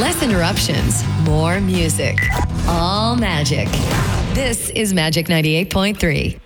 Less interruptions, more music. All magic. This is Magic 98.3.